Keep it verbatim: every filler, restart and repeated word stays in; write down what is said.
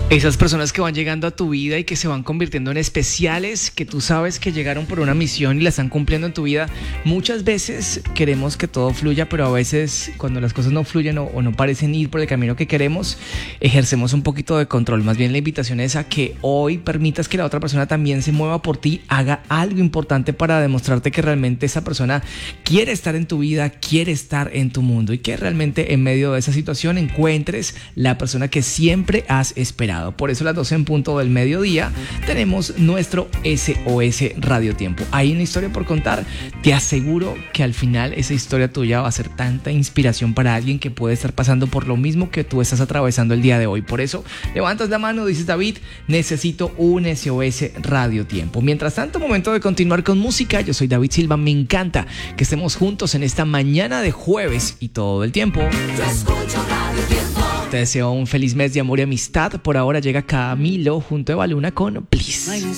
Esas personas que van llegando a tu vida y que se van convirtiendo en especiales, que tú sabes que llegaron por una misión y la están cumpliendo en tu vida. Muchas veces queremos que todo fluya, pero a veces cuando las cosas no fluyen o, o no parecen ir por el camino que queremos, ejercemos un poquito de control. Más bien la invitación es a que hoy permitas que la otra persona también se mueva por ti, haga algo importante para demostrarte que realmente esa persona quiere estar en tu vida, quiere estar en tu mundo y que realmente en medio de esa situación encuentres la persona que siempre has esperado. Por eso a las doce en punto del mediodía tenemos nuestro S O S Radio Tiempo. Hay una historia por contar. Te aseguro que al final esa historia tuya va a ser tanta inspiración para alguien que puede estar pasando por lo mismo que tú estás atravesando el día de hoy. Por eso levantas la mano, dices: David, necesito un S O S Radio Tiempo. Mientras tanto, momento de continuar con música. Yo soy David Silva. Me encanta que estemos juntos en esta mañana de jueves y todo el tiempo. Yo escucho Radio Tiempo. Te deseo un feliz mes de amor y amistad. Por ahora llega Camilo junto a Eva Luna con Please.